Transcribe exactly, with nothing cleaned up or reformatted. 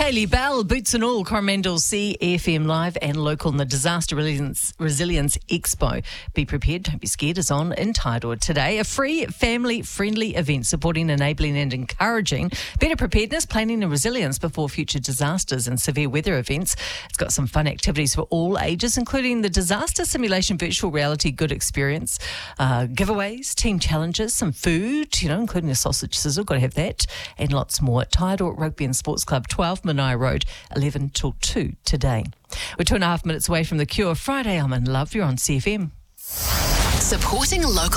Kaylee Bell, boots and all, Coromandel C F M Live and local in the Disaster Resilience, Resilience Expo. Be prepared, don't be scared, is on in Tidor today. A free, family-friendly event supporting, enabling and encouraging better preparedness, planning and resilience before future disasters and severe weather events. It's got some fun activities for all ages, including the disaster simulation virtual reality good experience, uh, giveaways, team challenges, some food, you know, including a sausage sizzle, got to have that, and lots more. Tidor Rugby and Sports Club, twelve Manaia Road, eleven till two today. We're two and a half minutes away from The Cure. Friday, I'm in love. You're on C F M. Supporting local